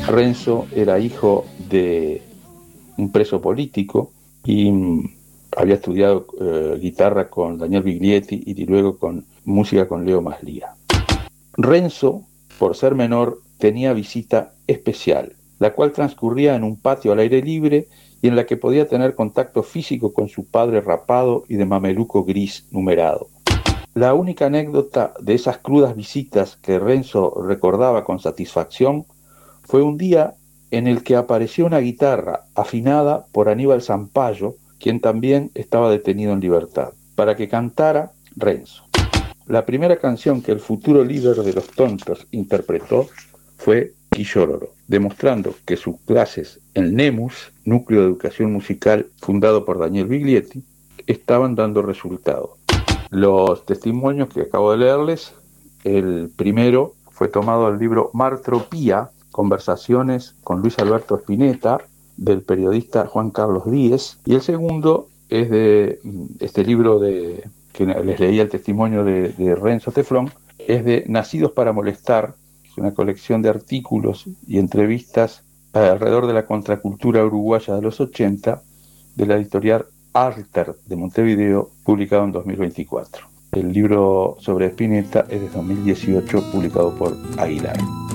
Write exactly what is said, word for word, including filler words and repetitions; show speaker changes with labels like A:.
A: Renzo era hijo de un preso político y mm, había estudiado eh, guitarra con Daniel Biglietti y luego con música con Leo Maslía. Renzo, por ser menor, tenía visita especial, la cual transcurría en un patio al aire libre y en la que podía tener contacto físico con su padre rapado y de mameluco gris numerado. La única anécdota de esas crudas visitas que Renzo recordaba con satisfacción fue un día en el que apareció una guitarra afinada por Aníbal Zampayo, quien también estaba detenido en libertad, para que cantara Renzo. La primera canción que el futuro líder de los Tontos interpretó fue Quillororo, demostrando que sus clases en NEMUS, Núcleo de Educación Musical fundado por Daniel Biglietti, estaban dando resultado. Los testimonios que acabo de leerles, el primero fue tomado del libro Martropía, Conversaciones con Luis Alberto Spinetta, del periodista Juan Carlos Díez, y el segundo es de este libro de que les leía el testimonio de, de Renzo Teflón, es de Nacidos para Molestar, que es una colección de artículos y entrevistas alrededor de la contracultura uruguaya de los ochenta, de la editorial Alter de Montevideo, publicado en dos mil veinticuatro. El libro sobre Spinetta es de dos mil dieciocho, publicado por Aguilar.